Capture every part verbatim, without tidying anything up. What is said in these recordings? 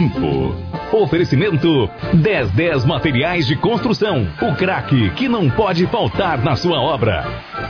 limpo. Oferecimento dez dez Materiais de Construção. O craque que não pode faltar na sua obra.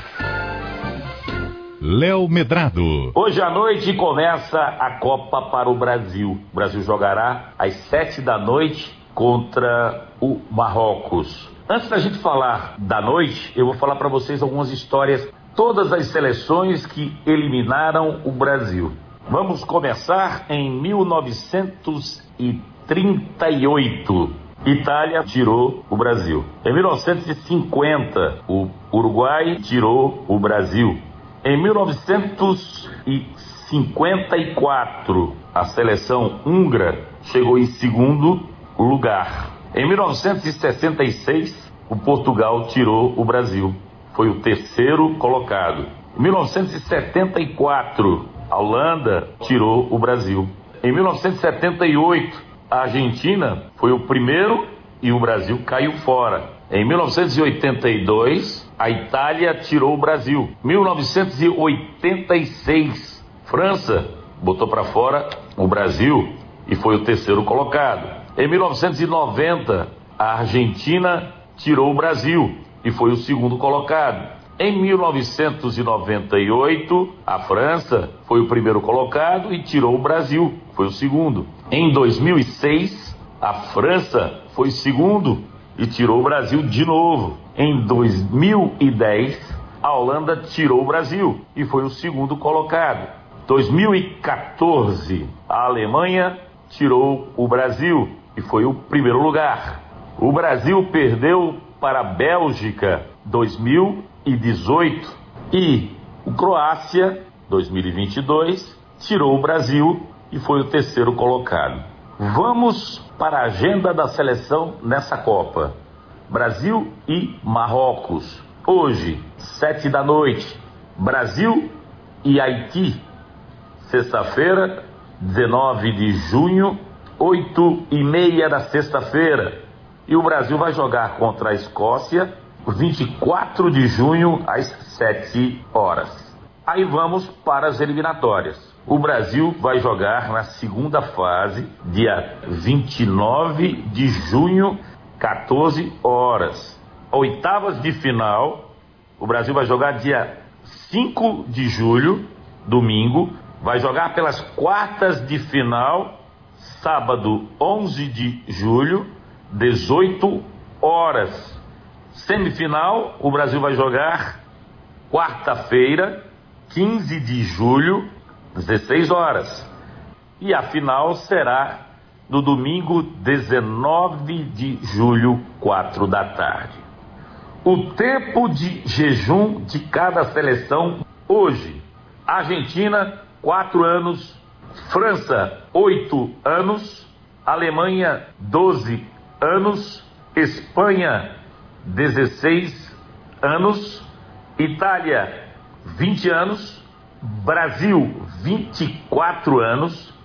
Léo Medrado. Hoje à noite começa a Copa para o Brasil. O Brasil jogará às sete da noite contra o Marrocos. Antes da gente falar da noite, eu vou falar para vocês algumas histórias, todas as seleções que eliminaram o Brasil. Vamos começar em mil novecentos e trinta e oito. Itália tirou o Brasil. Em mil novecentos e cinquenta, o Uruguai tirou o Brasil. Em mil novecentos e cinquenta e quatro, a seleção húngara chegou em segundo lugar. Em mil novecentos e sessenta e seis, o Portugal tirou o Brasil. Foi o terceiro colocado. Em mil novecentos e setenta e quatro, a Holanda tirou o Brasil. Em mil novecentos e setenta e oito, a Argentina foi o primeiro e o Brasil caiu fora. Em mil novecentos e oitenta e dois, a Itália tirou o Brasil. mil novecentos e oitenta e seis, França botou para fora o Brasil e foi o terceiro colocado. Em mil novecentos e noventa, a Argentina tirou o Brasil e foi o segundo colocado. Em mil novecentos e noventa e oito, a França foi o primeiro colocado e tirou o Brasil, foi o segundo. Em dois mil e seis, a França foi segundo e tirou o Brasil de novo. Em dois mil e dez, a Holanda tirou o Brasil e foi o segundo colocado. dois mil e quatorze, a Alemanha tirou o Brasil e foi o primeiro lugar. O Brasil perdeu para a Bélgica dois mil e dezoito e o Croácia dois mil e vinte e dois tirou o Brasil e foi o terceiro colocado. Vamos para a agenda da seleção nessa Copa. Brasil e Marrocos. Hoje, sete da noite, Brasil e Haiti. Sexta-feira, dezenove de junho, oito e meia da sexta-feira. E o Brasil vai jogar contra a Escócia, vinte e quatro de junho, às sete horas. Aí vamos para as eliminatórias. O Brasil vai jogar na segunda fase, dia vinte e nove de junho, quatorze horas. Oitavas de final, o Brasil vai jogar dia cinco de julho, domingo. Vai jogar pelas quartas de final, sábado onze de julho, dezoito horas. Semifinal, o Brasil vai jogar quarta-feira, quinze de julho, dezesseis horas. E a final será no domingo, dezenove de julho, quatro da tarde. O tempo de jejum de cada seleção hoje: Argentina, quatro anos, França, oito anos, Alemanha, doze anos, Espanha, dezesseis anos, Itália, vinte anos, Brasil, vinte e quatro anos,